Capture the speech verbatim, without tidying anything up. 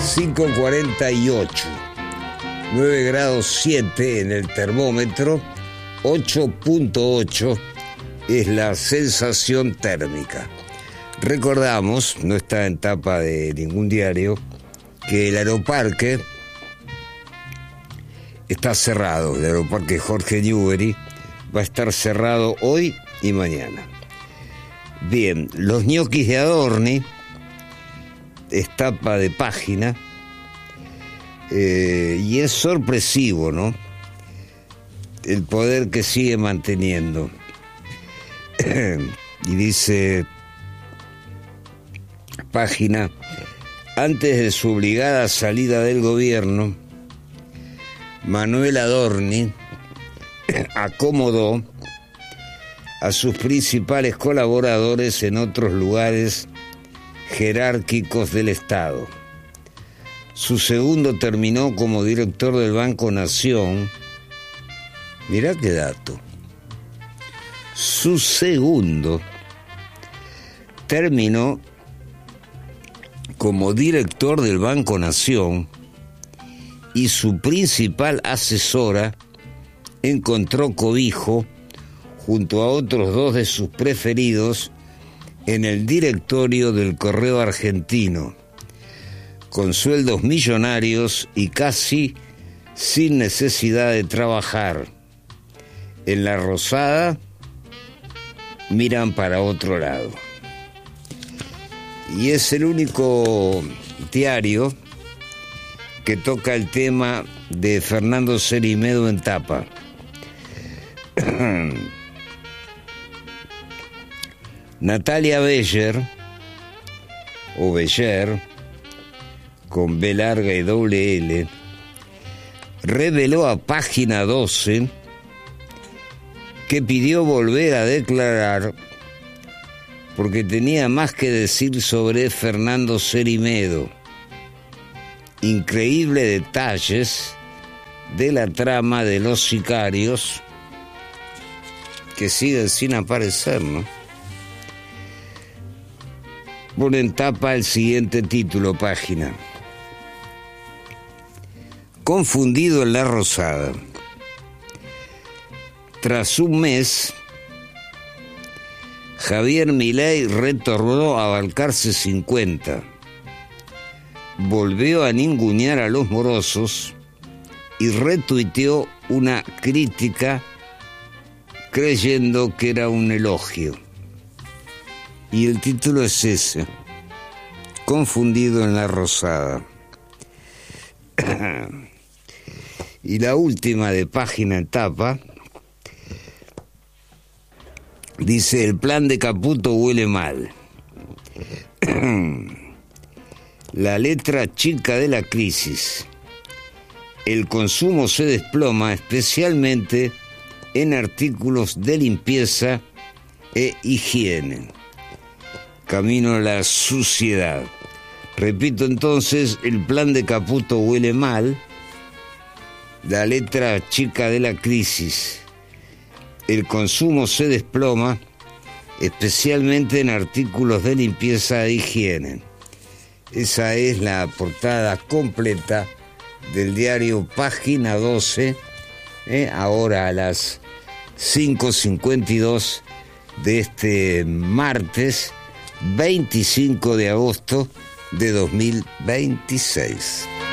cinco cuarenta y ocho, nueve grados siete en el termómetro, ocho punto ocho es la sensación térmica. Recordamos, no está en tapa de ningún diario, que el aeroparque está cerrado. El aeroparque Jorge Newbery va a estar cerrado hoy y mañana. Bien, los ñoquis de Adorni, es tapa de página, eh, y es sorpresivo, ¿no? El poder que sigue manteniendo. Y dice, página, antes de su obligada salida del gobierno, Manuel Adorni acomodó a sus principales colaboradores en otros lugares jerárquicos del Estado. Su segundo terminó como director del Banco Nación. Mirá qué dato. Su segundo terminó como director del Banco Nación y su principal asesora encontró cobijo junto a otros dos de sus preferidos en el directorio del Correo Argentino, con sueldos millonarios y casi sin necesidad de trabajar. En La Rosada miran para otro lado. Y es el único diario que toca el tema de Fernando Cerimedo en tapa. Natalia Beller, o Beller, con B larga y doble L, reveló a Página doce que pidió volver a declarar porque tenía más que decir sobre Fernando Cerimedo. Increíble detalles de la trama de los sicarios que siguen sin aparecer, ¿no? Pone en tapa el siguiente título, página. Confundido en La Rosada. Tras un mes, Javier Milei retornó a Balcarce cincuenta. Volvió a ningunear a los morosos y retuiteó una crítica creyendo que era un elogio. Y el título es ese, Confundido en La Rosada. Y la última de página en tapa dice, el plan de Caputo huele mal. La letra chica de la crisis. El consumo se desploma, especialmente en artículos de limpieza e higiene. Camino a la suciedad. Repito entonces, el plan de Caputo huele mal. La letra chica de la crisis. El consumo se desploma, especialmente en artículos de limpieza e higiene. Esa es la portada completa del diario Página doce, eh, ahora a las cinco cincuenta y dos de este martes veinticinco de agosto de dos mil veintiséis.